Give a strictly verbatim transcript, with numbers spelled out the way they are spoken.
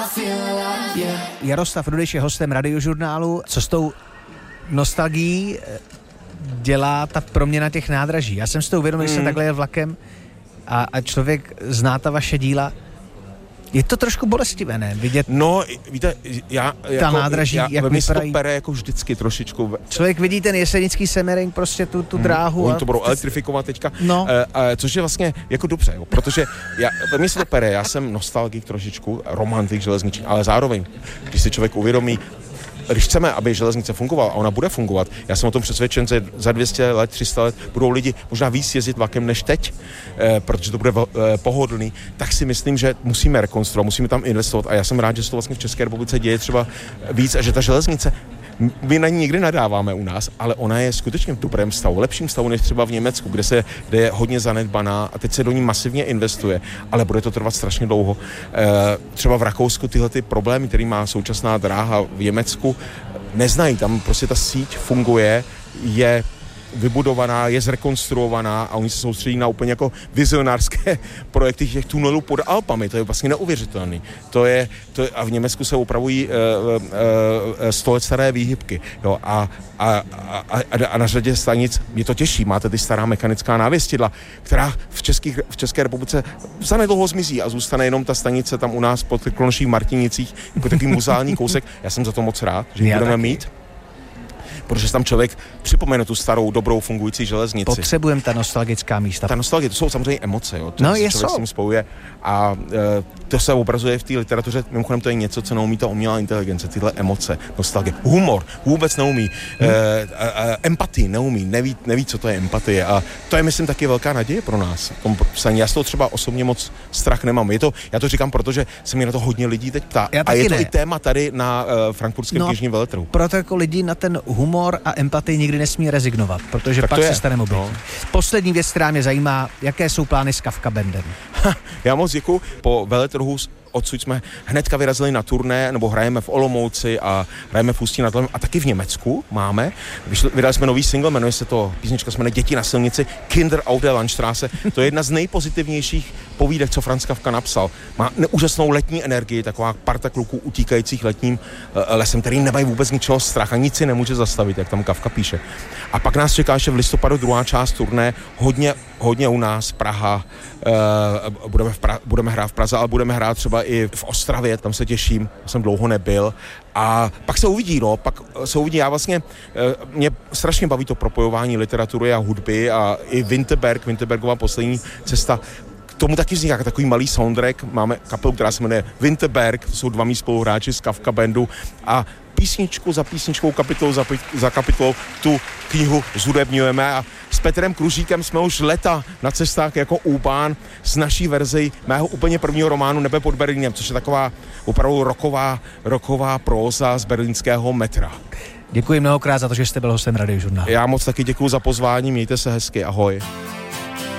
Jaroslav Rudyš je hostem Radiožurnálu. Co s tou nostalgií dělá ta proměna těch nádraží? Já jsem si to uvědomil, že mm. jsem takhle jel vlakem a, a člověk zná ta vaše díla. Je to trošku bolestivé, ne? Vidět no, víte, já, ta jako, nádraží, já, jak vypadají. to pere jako vždycky trošičku. Člověk vidí ten jesenický Semmering, prostě tu, tu dráhu. Hmm, a oni to budou elektrifikovat teďka, no. e, e, což je vlastně jako dobře, jo, protože já, mě se to pere, já jsem nostalgik trošičku, romantik železniční, ale zároveň, když si člověk uvědomí, když chceme, aby železnice fungovala a ona bude fungovat, já jsem o tom přesvědčen, že za dvě stě let, tři sta let budou lidi možná víc jezdit vlakem než teď, eh, protože to bude eh, pohodlný, tak si myslím, že musíme rekonstruovat, musíme tam investovat a já jsem rád, že se to vlastně v České republice děje třeba víc a že ta železnice, my na ní nikdy nadáváme u nás, ale ona je skutečně v dobrém stavu, lepším stavu než třeba v Německu, kde, se, kde je hodně zanedbaná a teď se do ní masivně investuje, ale bude to trvat strašně dlouho. E, třeba v Rakousku tyhle ty problémy, který má současná dráha v Německu, neznají, tam prostě ta síť funguje, je vybudovaná, je zrekonstruovaná a oni se soustředí na úplně jako vizionářské projekty těch tunelů pod Alpami. To je vlastně neuvěřitelný. To je, to je, a v Německu se upravují uh, uh, uh, sto let staré výhybky. Jo, a, a, a, a, a na řadě stanic mě to těší. Máte ty stará mechanická návěstidla, která v, Českých, v České republice zanedlouho zmizí a zůstane jenom ta stanice tam u nás pod Klonoší v Martinicích, jako takový muzeální kousek. Já jsem za to moc rád, že ji budeme taky mít. Protože tam člověk připomene tu starou, dobrou, fungující železnici. Potřebujeme ta nostalgická místa. Ta nostalgie, to jsou samozřejmě emoce, jo. To no, člověk jsou. s tím spojuje a e, to se obrazuje v té literatuře, mimochodem to je něco, co neumí ta umělá inteligence, tyhle emoce, nostalgie. Humor vůbec neumí, hmm. e, e, empatii neumí, neví, neví, co to je empatie a to je, myslím, taky velká naděje pro nás. Já z toho třeba osobně moc strach nemám. Je to, já to říkám, protože se mě na to hodně lidí teď ptá. A je to ne. i téma tady na e, frankfurtském no, knižním veletrhu. Proto jako lidi na ten humor a empatii nikdy nesmí rezignovat, protože tak pak se stane obětí. No. Poslední věc, která mě zajímá, jaké jsou plány s Kafka Bandem? Já moc děkuju. Po veletrhu odsud jsme hnedka vyrazili na turné, nebo hrajeme v Olomouci a hrajeme v Ústí nad Labem a taky v Německu máme. Vyšli, vydali jsme nový single, jmenuje se to, písnička se jmenuje Děti na silnici, Kinder auf der Landstraße. To je jedna z nejpozitivnějších povídek, co Franz Kafka napsal. Má úžasnou letní energii, taková parta kluků utíkajících letním lesem, který nemají vůbec ničeho strach a nic si nemůže zastavit, jak tam Kafka píše. A pak nás čeká ještě v listopadu druhá část turné, hodně, hodně u nás, Praha, uh, budeme, v pra- budeme hrát v Praze, ale budeme hrát třeba i v Ostravě, tam se těším, jsem dlouho nebyl. A pak se uvidí, no, pak se uvidí, já vlastně, mě strašně baví to propojování literatury a hudby a i Winterberg, Winterbergová poslední cesta, k tomu taky vzniká takový malý soundtrack, máme kapelu, která se jmenuje Winterberg, to jsou dva mý spoluhráči z Kafka Bandu a písničku za písničkou, kapitolu za, za kapitolou tu knihu zhudebňujeme a s Petrem Kružíkem jsme už leta na cestách jako Úpán s naší verzí mého úplně prvního románu Nebe pod Berlínem, což je taková opravdu roková, roková próza z berlínského metra. Děkuji mnohokrát za to, že jste byl hostem Radiožurnálu. Já moc taky děkuji za pozvání, mějte se hezky, ahoj.